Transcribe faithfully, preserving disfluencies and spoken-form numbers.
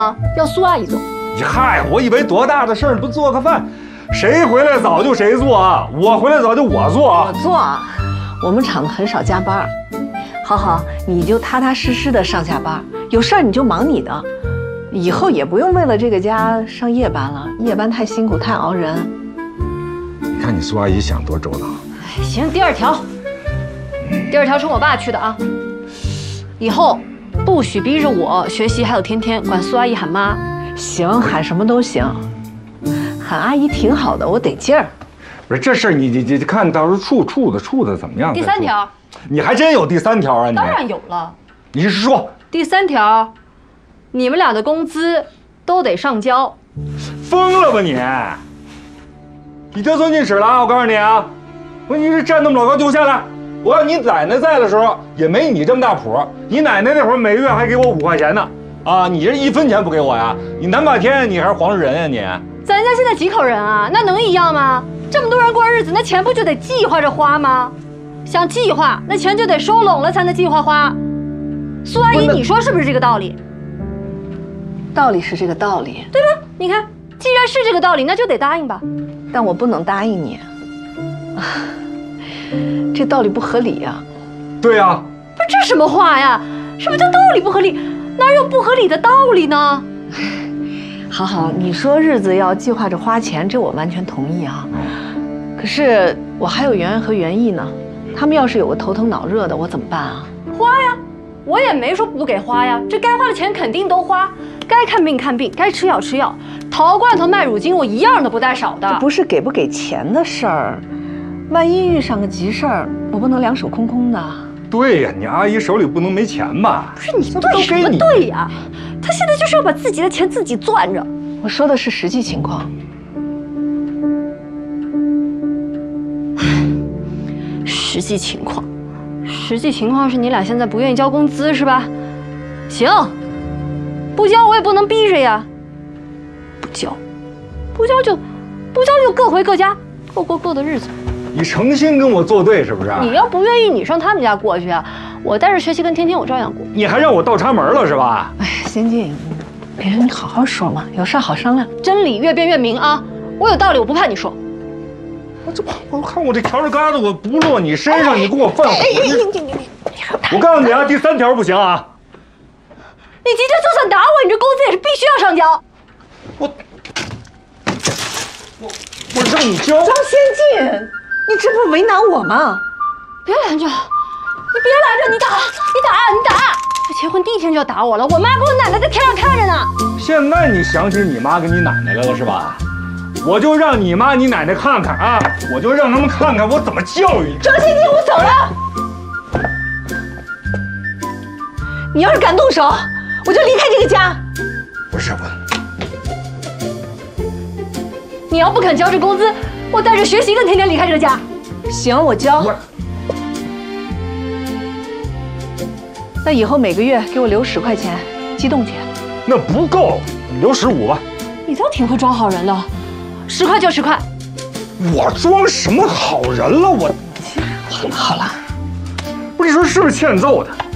啊，要苏阿姨做。 你嗨，我以为多大的事儿，不做个饭，谁回来早就谁做啊，我回来早就我做啊。 我做，我们厂子很少加班。好好，你就踏踏实实的上下班，有事儿你就忙你的，以后也不用为了这个家上夜班了，夜班太辛苦太熬人。 你看你苏阿姨想多周到。 行，第二条，第二条是我爸去的啊，以后不许逼着我学习，还有天天管苏阿姨喊妈。 行，喊什么都行，喊阿姨挺好的，我得劲儿。 不是这事儿，你你你看到时候处处的处的怎么样？ 第三条， 你还真有第三条啊？你当然有了。 你是说第三条，你们俩的工资都得上交。 疯了吧你？你得寸进尺了啊！我告诉你啊，我你这站那么老高就下来。我要你奶奶在的时候也没你这么大谱，你奶奶那会儿每月还给我五块钱呢。啊，你这一分钱不给我呀？你南霸天你还是黄世仁呀你？ 咱家现在几口人啊？那能一样吗？这么多人过日子，那钱不就得计划着花吗？想计划，那钱就得收拢了才能计划花。苏阿姨，你说是不是这个道理？ 道理是这个道理， 对吧？你看，既然是这个道理，那就得答应吧。 但我不能答应你。啊，这道理不合理呀。 对呀。 不是这什么话呀？什么叫道理不合理？哪有不合理的道理呢？ 好好，你说日子要计划着花钱，这我完全同意啊。可是我还有圆圆和袁毅呢，他们要是有个头疼脑热的，我怎么办啊？ 花呀，我也没说不给花呀，这该花的钱肯定都花，该看病看病，该吃药吃药，淘罐头卖乳精，我一样都不带少的。 这不是给不给钱的事儿，万一遇上个急事儿，我不能两手空空的。 对呀，你阿姨手里不能没钱吧？ 不是你对什么对呀？她现在就是要把自己的钱自己攥着。 我说的是实际情况。 实际情况，实际情况是你俩现在不愿意交工资是吧？行，不交我也不能逼着呀。不交，不交就不交就各回各家，各过各的日子。 你诚心跟我作对是不是？ 你要不愿意，你上他们家过去啊！我带着学习跟天天我照样过。 你还让我倒插门了是吧？ 哎，仙静，别人你好好说嘛，有事好商量。 真理越辩越明啊！我有道理，我不怕你说。 我这我看我这条子疙瘩，我不落你身上，你给我犯火！我告诉你啊，第三条不行啊！ 你今天就算打我，你这工资也是必须要上交。 我我我让你交。 张仙静。你这不为难我吗？ 别拦着，你别拦着，你打，你打，你打！这结婚第一天就要打我了，我妈跟我奶奶在天上看着呢。 现在你想起你妈跟你奶奶来了是吧？我就让你妈你奶奶看看啊，我就让他们看看我怎么教育你。 张仙静，我走了。你要是敢动手，我就离开这个家。 不是我。 你要不肯交这工资，我带着学习跟天天离开这个家。 行，我交。那以后每个月给我留十块钱，机动钱。 那不够，留十五吧。 你倒挺会装好人的，十块就十块。 我装什么好人了？我。 好了好了， 不是你说是不是欠揍的？